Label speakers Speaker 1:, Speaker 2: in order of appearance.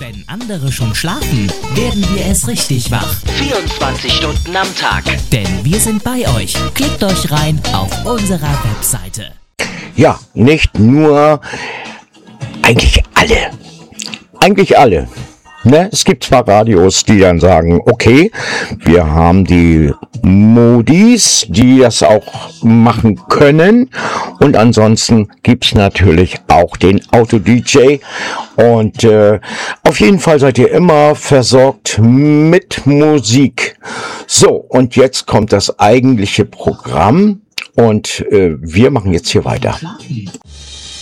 Speaker 1: Wenn andere schon schlafen, werden wir erst richtig wach.
Speaker 2: 24 Stunden am Tag.
Speaker 1: Denn wir sind bei euch. Klickt euch rein auf unserer Webseite.
Speaker 3: Ja, nicht nur, eigentlich alle. Eigentlich alle. Ne? Es gibt zwar Radios, die dann sagen, okay, wir haben die Modis, die das auch machen können, und ansonsten gibt's natürlich auch den Auto-DJ, und auf jeden Fall seid ihr immer versorgt mit Musik. So, und jetzt kommt das eigentliche Programm, und wir machen jetzt hier weiter.